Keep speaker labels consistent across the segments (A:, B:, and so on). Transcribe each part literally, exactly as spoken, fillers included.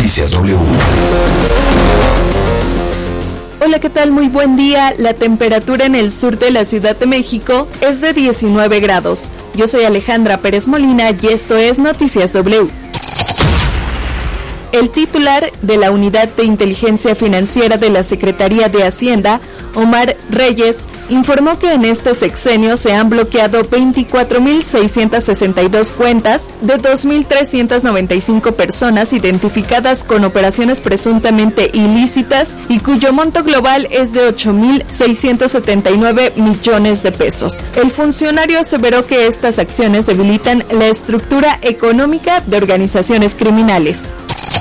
A: Noticias W.
B: Hola, ¿qué tal? Muy buen día. La temperatura en el sur de la Ciudad de México es de diecinueve grados. Yo soy Alejandra Pérez Molina y esto es Noticias W. El titular de la Unidad de Inteligencia Financiera de la Secretaría de Hacienda, Omar Reyes, informó que en este sexenio se han bloqueado veinticuatro mil seiscientas sesenta y dos cuentas de dos mil trescientas noventa y cinco personas identificadas con operaciones presuntamente ilícitas y cuyo monto global es de ocho mil seiscientos setenta y nueve millones de pesos. El funcionario aseveró que estas acciones debilitan la estructura económica de organizaciones criminales.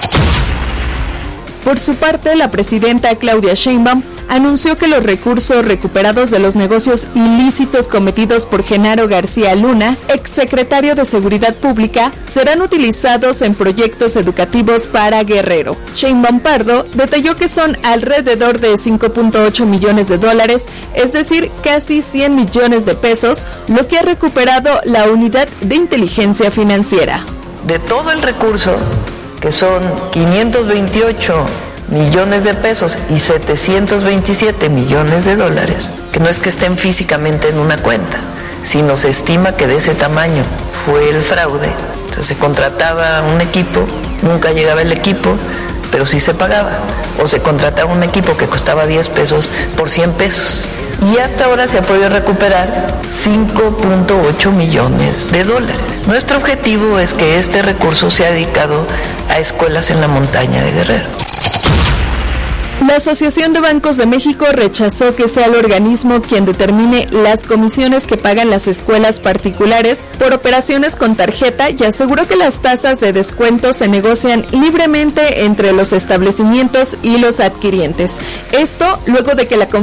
B: Por su parte, la presidenta Claudia Sheinbaum anunció que los recursos recuperados de los negocios ilícitos cometidos por Genaro García Luna, exsecretario de Seguridad Pública, serán utilizados en proyectos educativos para Guerrero. Sheinbaum Pardo detalló que son alrededor de cinco punto ocho millones de dólares, es decir, casi cien millones de pesos, lo que ha recuperado la Unidad de Inteligencia Financiera.
C: De todo el recurso, que son quinientos veintiocho millones de pesos y setecientos veintisiete millones de dólares, que no es que estén físicamente en una cuenta, sino se estima que de ese tamaño fue el fraude. Entonces se contrataba un equipo, nunca llegaba el equipo, pero sí se pagaba. O se contrataba un equipo que costaba diez pesos por cien pesos. Y hasta ahora se ha podido recuperar cinco punto ocho millones de dólares. Nuestro objetivo es que este recurso sea dedicado a escuelas en la montaña de Guerrero.
B: La Asociación de Bancos de México rechazó que sea el organismo quien determine las comisiones que pagan las escuelas particulares por operaciones con tarjeta y aseguró que las tasas de descuento se negocian libremente entre los establecimientos y los adquirientes. Esto luego de que la